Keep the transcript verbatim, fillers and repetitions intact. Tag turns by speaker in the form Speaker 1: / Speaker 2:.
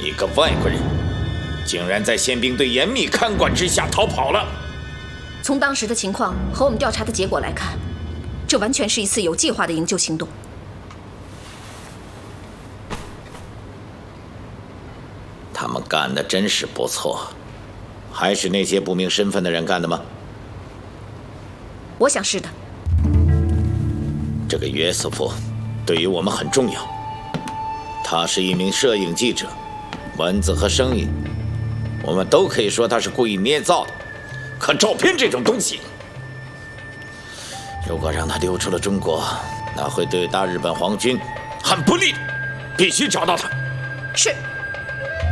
Speaker 1: 一个外国人，竟然在宪兵队严密看管之下逃跑了。
Speaker 2: 从当时的情况和我们调查的结果来看，这完全是一次有计划的营救行动。
Speaker 1: 他们干的真是不错，还是那些不明身份的人干的吗？
Speaker 2: 我想是的。
Speaker 1: 这个约瑟夫对于我们很重要，他是一名摄影记者，文字和声音我们都可以说他是故意捏造的。可照片这种东西，如果让他溜出了中国，那会对大日本皇军很不利的，必须找到他。
Speaker 2: 是。